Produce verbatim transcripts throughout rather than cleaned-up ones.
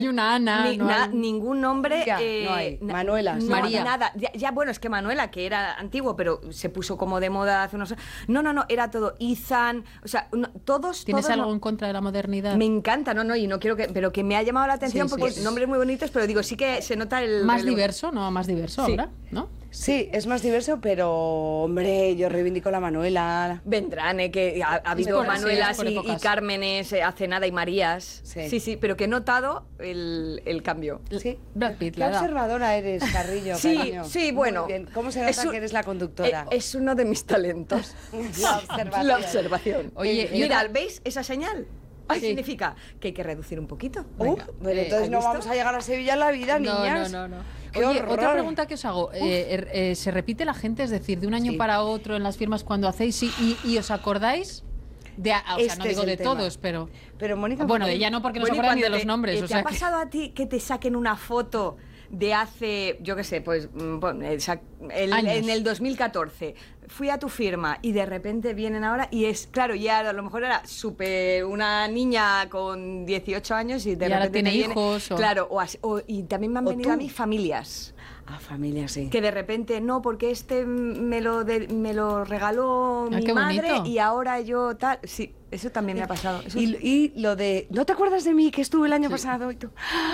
una Ana, Ni, no na, hay... ningún nombre. Ya, eh, no hay. na, Manuela. No, María. Nada. Ya, ya, bueno, es que Manuela, que era antiguo, pero se puso como de moda hace unos años. No, no, no, era todo. Ethan, o sea, no, todos. ¿Tienes todos algo no, en contra de la modernidad? Me encanta, no, no, y no quiero que. Pero que me ha llamado la atención Sí, sí, porque sí. nombres muy bonitos, pero digo, sí que se nota el. Más el- diverso, ¿no? Más diverso Sí. ahora, ¿no? Sí, es más diverso, pero, hombre, yo reivindico la Manuela. Vendrán, eh, que ha, ha habido por- sí, Manuelas es por y, y épocas. Cármenes eh, hace nada y Marías. Sí. sí, sí, pero que he notado el, el cambio. Sí. Brad Pitt, Qué la edad. observadora eres, Carrillo, Sí, cariño. sí, Muy bueno. bien. ¿Cómo se nota Es un- que eres la conductora? Eh, Es uno de mis talentos. La observación. La observación. Oye, y mira, otra- ¿veis esa señal? ¿Qué Sí. significa? Que hay que reducir un poquito. Uh, Venga, pero eh, entonces ¿has no visto? vamos a llegar a Sevilla en la vida, No, niñas. no, no, no. Qué Oye, horror. otra pregunta que os hago. Eh, er- eh, ¿Se repite la gente? Es decir, de un año Sí. para otro en las firmas cuando hacéis y, y- y os acordáis? De, a- o sea, Este no digo es el de tema. todos, pero... Pero, Mónica... Bueno, de ella no, porque no se Bueno, y acuerdan ni de cuando los te- nombres. eh, O ¿Te sea ha que- pasado a ti que te saquen una foto de hace, yo qué sé, pues mm, pon, el sa- el- Años. en el dos mil catorce? Fui a tu firma y de repente vienen ahora y es, claro, ya a lo mejor era súper una niña con dieciocho años y de Y ahora repente tiene te viene- hijos o- Claro, o así- o- y también me han O venido tú. a mí familias. Ah, familia, sí. Que de repente, no, porque este me lo, de- me lo regaló Ah, mi qué madre bonito. y ahora yo tal. Sí, eso también me ha pasado. Eso Y, y lo de... ¿No te acuerdas de mí que estuve el año pasado? Y tú...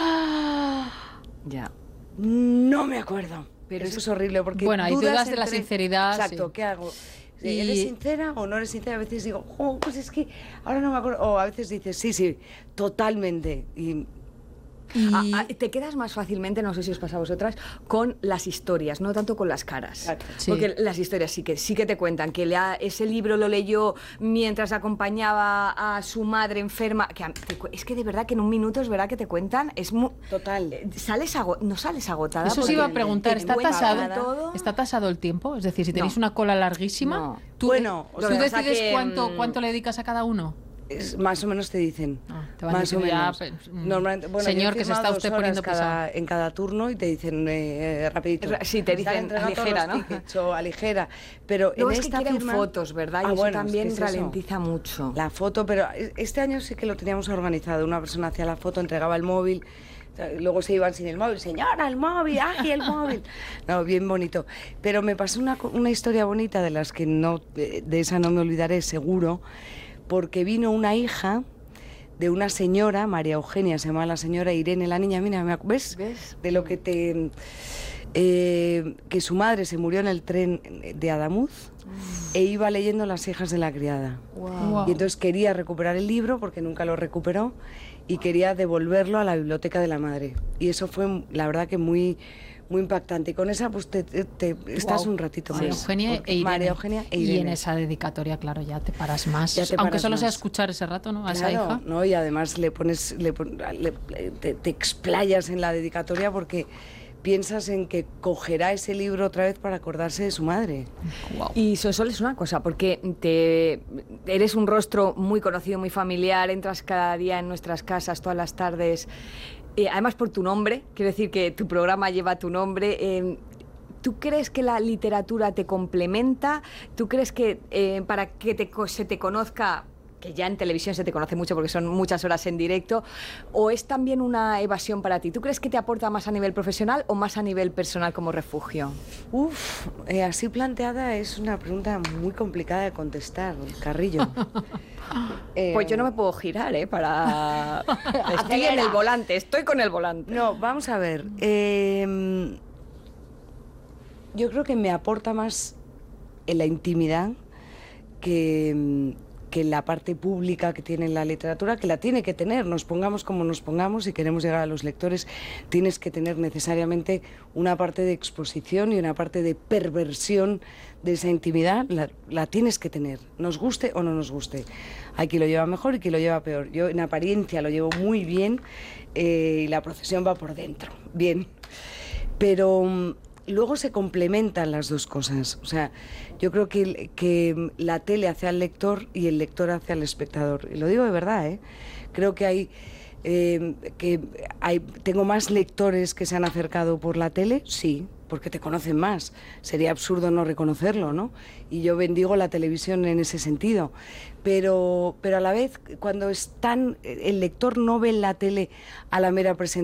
ya. No me acuerdo. Pero Eso eso- es horrible porque Bueno, hay dudas de la entre- sinceridad, Exacto, sí. ¿qué hago? Y- ¿Eres sincera o no eres sincera? A veces digo, oh, pues es que ahora no me acuerdo. O a veces dices, sí, sí, totalmente. Y Y- Ah, ah, te quedas más fácilmente, no sé si os pasa a vosotras, con las historias, no tanto con las caras. Claro. Sí. Porque las historias sí que sí que te cuentan que lea- ese libro lo leyó mientras acompañaba a su madre enferma. Que a- te cu- es que de verdad que en un minuto es verdad que te cuentan, es mu- total. eh, sales ago- no sales agotada. Eso os porque iba a preguntar, te ¿está cuentan tasado, todo. ¿está tasado el tiempo? Es decir, si tenéis No. una cola larguísima, No. ¿tú, Bueno, ¿tú lo que pasa decides que, cuánto, mm, cuánto le dedicas a cada uno? Es- más o menos te dicen. Ah, te van más o diciendo ya, menos. pues, mm, Normalmente, bueno, señor, yo he que se firmado está dos usted horas poniendo cada, en cada turno y te dicen eh, rapidito. Ra- sí, te Están dicen entregando todos ligera, los ¿no? tickets, o a ligera. Pero Luego en es que esta quieren firma- fotos, ¿verdad? Y Ah, eso bueno, es también que es eso. ralentiza mucho. La foto, pero este año sí que lo teníamos organizado. Una persona hacía la foto, entregaba el móvil, luego se iban sin el móvil. Señora, el móvil, ¡ay, el móvil! No, bien bonito. Pero me pasó una, co- una historia bonita de las que no, de, de esa no me olvidaré seguro, porque vino una hija de una señora, María Eugenia, se llama la señora Irene, la niña, mira, me ac- ¿ves? ¿Ves? De lo que te... eh, que su madre se murió en el tren de Adamuz e iba leyendo Las hijas de la criada. Wow. Y entonces quería recuperar el libro porque nunca lo recuperó y quería devolverlo a la biblioteca de la madre. Y eso fue, la verdad, que muy, muy impactante. Y con esa, pues te, te- te- estás Wow. un ratito María más. Eugenia Porque- e Irene. María Eugenia e Y en Irene. esa dedicatoria, claro, ya te paras más. Ya te Aunque paras solo sea más. escuchar ese rato, ¿no? A esa Claro, hija. ¿no? Y además le pones, le pon- le- le- te, te explayas en la dedicatoria porque piensas en que cogerá ese libro otra vez para acordarse de su madre. Wow. Y Sonsol es una cosa, porque te eres un rostro muy conocido, muy familiar, entras cada día en nuestras casas, todas las tardes, eh, además por tu nombre, quiero decir que tu programa lleva tu nombre. eh, ¿Tú crees que la literatura te complementa? ¿Tú crees que eh, para que te, co- se te conozca, que ya en televisión se te conoce mucho porque son muchas horas en directo, o es también una evasión para ti? ¿Tú crees que te aporta más a nivel profesional o más a nivel personal como refugio? Uf, eh, así planteada es una pregunta muy complicada de contestar, Carrillo. Eh, Pues yo no me puedo girar, ¿eh? Para... Estoy en el volante, estoy con el volante. No, vamos a ver. eh, yo creo que me aporta más en la intimidad que, que en la parte pública que tiene la literatura, que la tiene que tener. Nos pongamos como nos pongamos, si queremos llegar a los lectores, tienes que tener necesariamente una parte de exposición y una parte de perversión de esa intimidad. La, la tienes que tener, nos guste o no nos guste. Hay quien lo lleva mejor y quien lo lleva peor. Yo en apariencia lo llevo muy bien eh, y la procesión va por dentro, bien. Pero mm, luego se complementan las dos cosas. O sea, yo creo que, que la tele hace al lector y el lector hace al espectador. Y lo digo de verdad, ¿eh? Creo que hay... Eh, que hay, tengo más lectores que se han acercado por la tele, sí, porque te conocen más. Sería absurdo no reconocerlo, ¿no? Y yo bendigo la televisión en ese sentido. Pero, pero a la vez, cuando están, el lector no ve en la tele a la mera presentación.